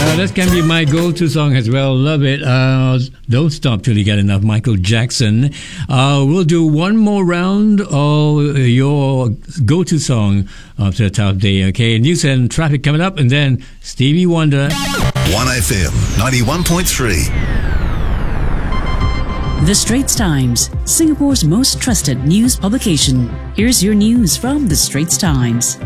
That can be my go-to song as well. Love it. Don't stop till you get enough. Michael Jackson. We'll do one more round of your go-to song after a tough day. Okay, news and traffic coming up, and then Stevie Wonder. 1FM 91.3. The Straits Times, Singapore's most trusted news publication. Here's your news from The Straits Times.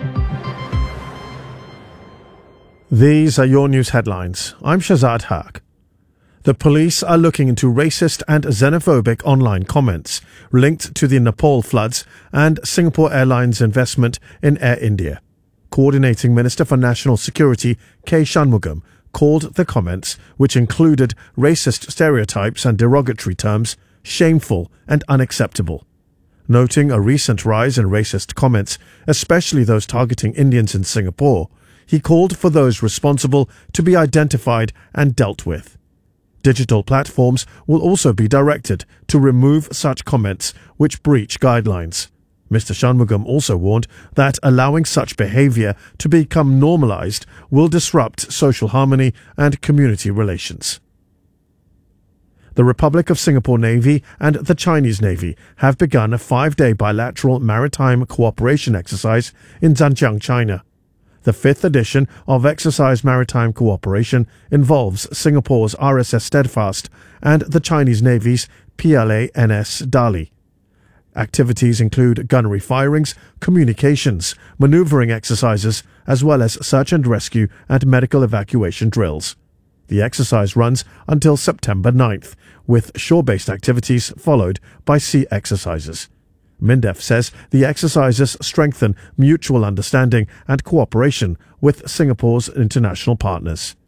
These are your news headlines. I'm Shazad Haq. The police are looking into racist and xenophobic online comments linked to the Nepal floods and Singapore Airlines investment in Air India. Coordinating Minister for National Security K. Shanmugam called the comments, which included racist stereotypes and derogatory terms, shameful and unacceptable. Noting a recent rise in racist comments, especially those targeting Indians in Singapore, he called for those responsible to be identified and dealt with. Digital platforms will also be directed to remove such comments which breach guidelines. Mr. Shanmugam also warned that allowing such behaviour to become normalised will disrupt social harmony and community relations. The Republic of Singapore Navy and the Chinese Navy have begun a 5-day bilateral maritime cooperation exercise in Zhanjiang, China. The 5th edition of Exercise Maritime Cooperation involves Singapore's RSS Steadfast and the Chinese Navy's PLA-NS Dali. Activities include gunnery firings, communications, manoeuvring exercises, as well as search and rescue and medical evacuation drills. The exercise runs until September 9th, with shore-based activities followed by sea exercises. MINDEF says the exercises strengthen mutual understanding and cooperation with Singapore's international partners.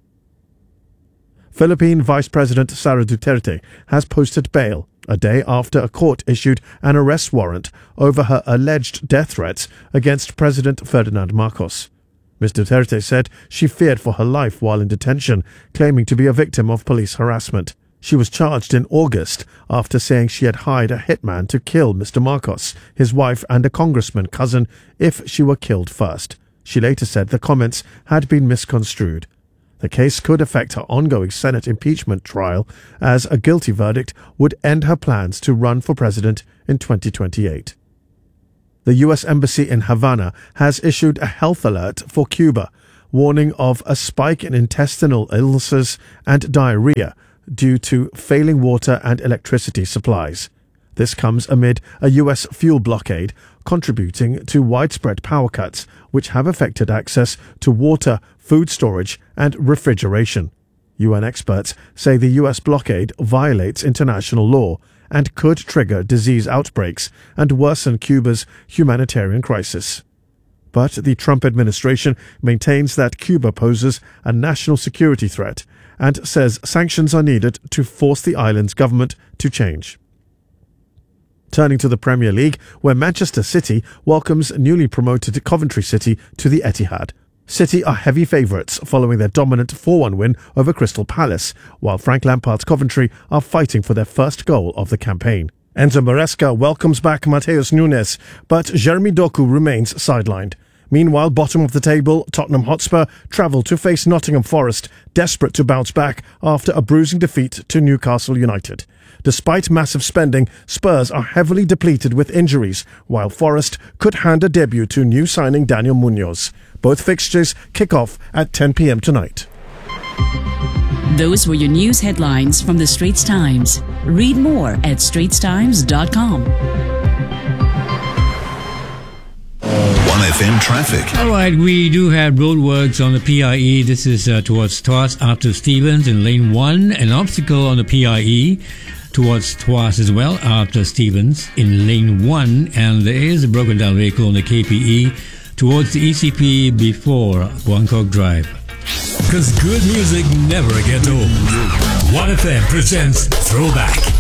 Philippine Vice President Sara Duterte has posted bail a day after a court issued an arrest warrant over her alleged death threats against President Ferdinand Marcos. Ms. Duterte said she feared for her life while in detention, claiming to be a victim of police harassment. She was charged in August after saying she had hired a hitman to kill Mr. Marcos, his wife and a congressman cousin, if she were killed first. She later said the comments had been misconstrued. The case could affect her ongoing Senate impeachment trial, as a guilty verdict would end her plans to run for president in 2028. The U.S. Embassy in Havana has issued a health alert for Cuba, warning of a spike in intestinal illnesses and diarrhea due to failing water and electricity supplies. This comes amid a U.S. fuel blockade, contributing to widespread power cuts, which have affected access to water, food storage, and refrigeration. UN experts say the U.S. blockade violates international law and could trigger disease outbreaks and worsen Cuba's humanitarian crisis. But the Trump administration maintains that Cuba poses a national security threat and says sanctions are needed to force the island's government to change. Turning to the Premier League, where Manchester City welcomes newly promoted Coventry City to the Etihad. City are heavy favourites following their dominant 4-1 win over Crystal Palace, while Frank Lampard's Coventry are fighting for their first goal of the campaign. Enzo Maresca welcomes back Matheus Nunes, but Jeremy Doku remains sidelined. Meanwhile, bottom of the table, Tottenham Hotspur travel to face Nottingham Forest, desperate to bounce back after a bruising defeat to Newcastle United. Despite massive spending, Spurs are heavily depleted with injuries, while Forest could hand a debut to new signing Daniel Munoz. Both fixtures kick off at 10 p.m. tonight. Those were your news headlines from The Straits Times. Read more at straitstimes.com. 1FM traffic. All right, we do have roadworks on the PIE. This is towards Tuas after Stevens in lane 1. An obstacle on the PIE towards Tuas as well after Stevens in lane 1. And there is a broken down vehicle on the KPE towards the ECP before Buangkok Drive. Because good music never gets old. 1FM presents Throwback.